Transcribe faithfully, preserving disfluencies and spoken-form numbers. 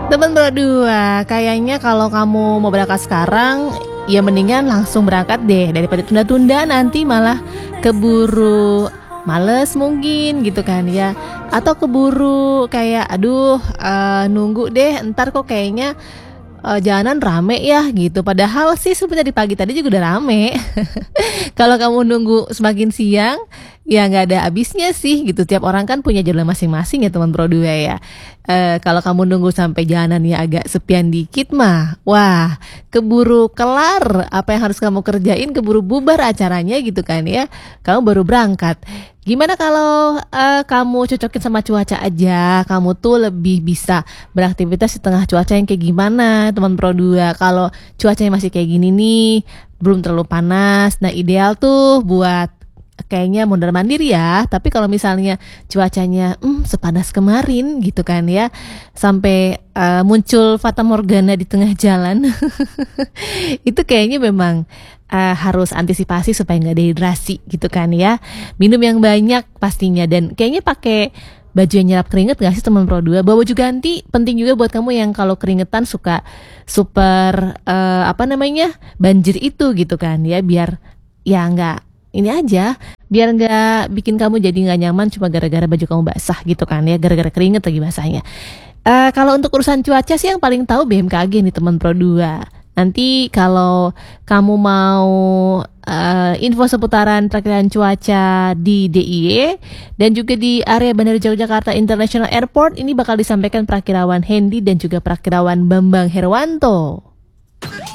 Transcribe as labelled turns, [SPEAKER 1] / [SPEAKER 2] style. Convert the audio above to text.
[SPEAKER 1] Teman berdua, kayaknya kalau kamu mau berangkat sekarang, ya mendingan langsung berangkat deh daripada tunda-tunda nanti malah keburu males mungkin gitu kan ya. Atau keburu kayak aduh eh, nunggu deh entar kok kayaknya eh, jalanan rame ya gitu. Padahal sih sebenarnya di pagi tadi juga udah rame. Kalau kamu nunggu semakin siang, ya nggak ada habisnya sih gitu. Tiap orang kan punya jadwal masing-masing ya teman Pro dua ya. Eh, kalau kamu nunggu sampai jalanannya agak sepian dikit mah, wah keburu kelar apa yang harus kamu kerjain, keburu bubar acaranya gitu kan ya. Kamu baru berangkat. Gimana kalau eh, kamu cocokin sama cuaca aja, kamu tuh lebih bisa beraktivitas di tengah cuaca yang kayak gimana teman Pro dua. Kalau cuacanya masih kayak gini nih, belum terlalu panas. Nah, ideal tuh buat kayaknya mondar mandir ya. Tapi kalau misalnya cuacanya hmm, sepanas kemarin gitu kan ya, sampai eh, muncul fata morgana di tengah jalan, itu kayaknya memang eh, harus antisipasi supaya nggak dehidrasi gitu kan ya. Minum yang banyak pastinya dan kayaknya pakai baju yang nyerap keringet gak sih teman Pro dua? Bawa baju ganti penting juga buat kamu yang kalau keringetan suka super eh, apa namanya banjir itu gitu kan ya, biar ya nggak ini aja, biar nggak bikin kamu jadi nggak nyaman cuma gara-gara baju kamu basah gitu kan ya, gara-gara keringet lagi basahnya. Eh, kalau untuk urusan cuaca sih yang paling tahu B M K G nih teman Pro dua. Nanti kalau kamu mau eh, info seputaran perakiraan cuaca di D I Y dan juga di area Bandara Yogyakarta International Airport, ini bakal disampaikan Prakirawan Hendy dan juga Prakirawan Bambang Herwanto.